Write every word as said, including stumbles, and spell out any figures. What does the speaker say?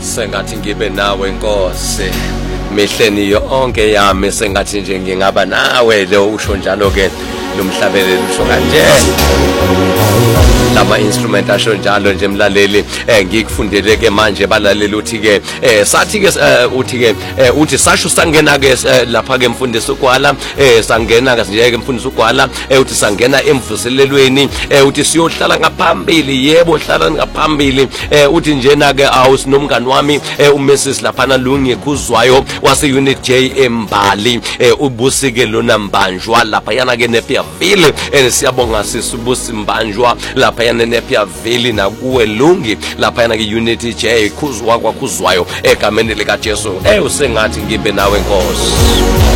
sengathi ngibe nawe Nkosi mihleni yonke yami sengathi nje ngingaba nawe lo usho njalo ke lomhlabeleli usho kanje lama instrument asho njalo nje mlaleli ngikufundele ke manje balaleli uthi ke sathi ke uthi ke uthi sasho sangena ke lapha ke mfundisi uGwala sangena ke nje ke mfundisi uGwala uthi sangena emvuselelweni uthi siyohlala ngaphambili yebo hlala ngaphambili uthi njena ke awusinomngani wami uMrs Laphana Lungi Khuzwayo wase unit J eMbali ubusike lona Mbanjwa lapha yana ke nePiaville siyabonga sisibusi Mbanjwa lapha yana nePiaville nakuwe Lungi lapha yana ke unit J Khuzwa kwaKhuzwayo egameni lika Jesu usengathi ngibe nawe Nkosi.